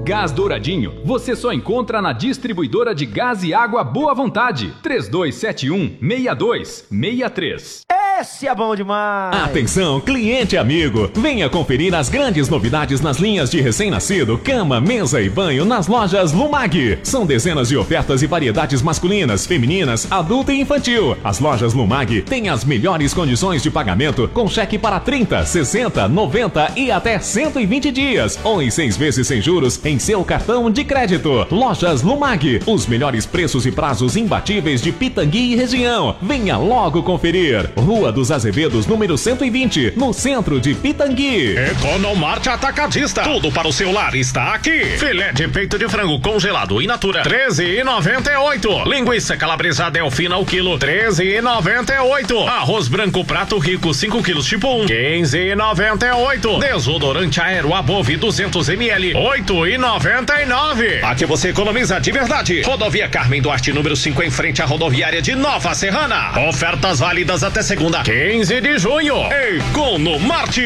Gás Douradinho, você só encontra na distribuidora de gás e água Boa Vontade. 3271-6263. Esse é bom demais! Atenção, cliente amigo! Venha conferir as grandes novidades nas linhas de recém-nascido, cama, mesa e banho nas lojas Lumag. São dezenas de ofertas e variedades masculinas, femininas, adulta e infantil. As lojas Lumag têm as melhores condições de pagamento com cheque para 30, 60, 90 e até 120 dias. Ou em 6 vezes sem juros em seu cartão de crédito. Lojas Lumag, os melhores preços e prazos imbatíveis de Pitangui e região. Venha logo conferir. Rua dos Azevedos, número 120, no centro de Pitangui. Economarte Atacadista. Tudo para o seu lar está aqui. Filé de peito de frango congelado in natura, R$13,98. Linguiça calabresa Delfina ao quilo, R$13,98. Arroz branco prato rico 5 quilos tipo 1, R$15,98. Desodorante Aero Above 200 ml, R$8,99. Aqui você economiza de verdade. Rodovia Carmen Duarte, número 5, em frente à rodoviária de Nova Serrana. Ofertas válidas até segunda, 15 de junho. Economarte.